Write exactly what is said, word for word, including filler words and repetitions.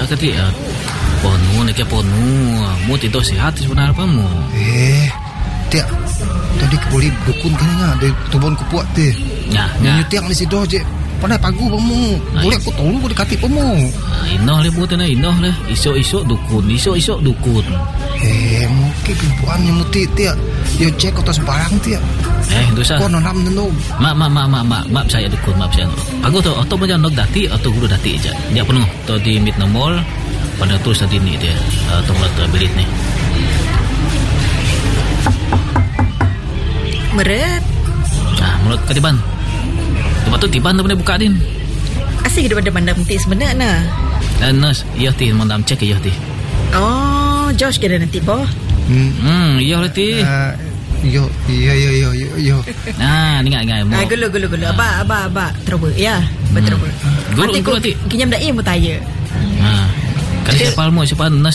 kati uh, ponu nak ke ponu mu tidur sihat sebenarnya apa mu eh tiap tadi boleh dukun kan nya de tubon kupuat teh ya nya tiang di situ je pandai pagu pemu boleh aku tolong aku dekati pemu inoh le buat na inoh le iso-iso dukun iso-iso dukun eh mungkin kebuan nya muti tiap yo cek atas barang tiap eh dosa kono nam nenu mak mak mak mak mak mak saya dukun mak saya aku tu atau macam nok dati atau guru dati aja dia penuh tu di mid nomor pada terus tadi ni dia atau uh, belit ni meret nah mulut ketiban lepas tu tiban tu boleh buka din asyik daripada mandam ti sebenarnya dan nurse iya ti mandam cek iya ti oh Josh kira nanti boh hmm hmm iya ti uh, yo yo yo yo yo yo nah ni ngai ah gulu gulu gulu aba aba aba terus ya betul gulu gulu ti kinyam dai mu tanya ha kasi siapa mo siapa nurse